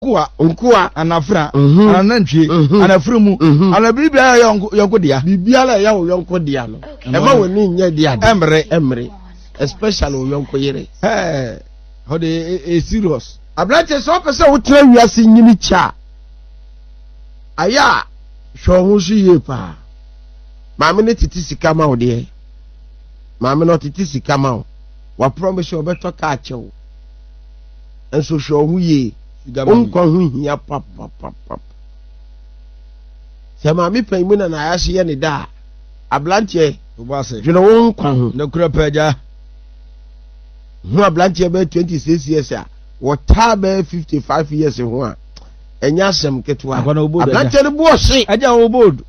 Nkua anafra anantwie anafrumu anabibia yonko dia bibiala ya wo yonko dia no e ma woni nya dia emre especially yonko yere how they serious ablante so pese wo tra wiase nyini cha aya hwo ho so ye pa maame ne titi sika ma wo de maame no titi sika ma wo wa promise obeto ka achewo enso hwo ho ye unkwa hu hia pap se maame panmu na ya hye ye ne da ablante obase dwene wo nkwa hu na kura paja hu ablante be 26 years a wota be 55 years ho a enya asem ketwa ablante ne bo hye aja wo bold